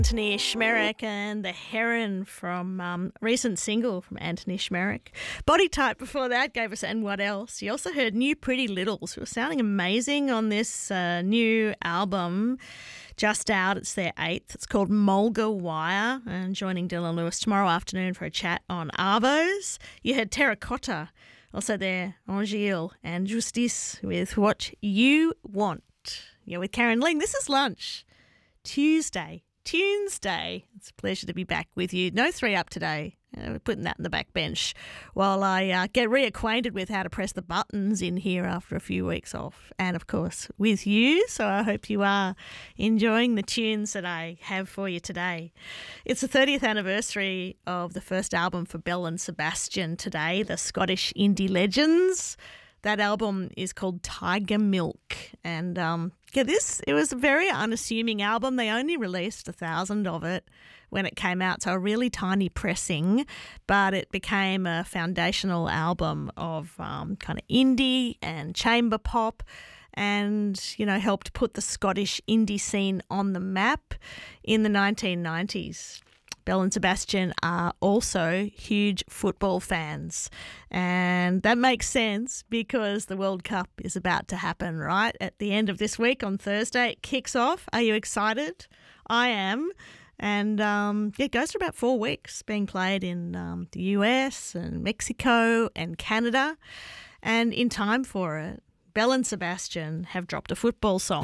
Anthony Schmerich and The Heron from recent single from Anthony Schmerich. Body Type before that gave us And What Else. You also heard New Pretty Littles, who are sounding amazing on this new album just out. It's their 8th. It's called Mulga Wire, and joining Dylan Lewis tomorrow afternoon for a chat on Arvos. You heard Terracotta, also there, Angile and Justice with What You Want. You're with Karen Ling. This is Lunch, Tuesday. Tuesday. It's a pleasure to be back with you. No 3 Up today. We're putting that in the back bench while I get reacquainted with how to press the buttons in here after a few weeks off. And, of course, with you. So I hope you are enjoying the tunes that I have for you today. It's the 30th anniversary of the first album for Belle and Sebastian today, the Scottish indie legends. That album is called Tiger Milk. And it was a very unassuming album. They only released 1,000 of it when it came out, so a really tiny pressing, but it became a foundational album of kind of indie and chamber pop, and, you know, helped put the Scottish indie scene on the map in the 1990s. Belle and Sebastian are also huge football fans, and that makes sense because the World Cup is about to happen, right? At the end of this week on Thursday, it kicks off. Are you excited? I am. And it goes for about 4 weeks, being played in the US and Mexico and Canada. And in time for it, Belle and Sebastian have dropped a football song.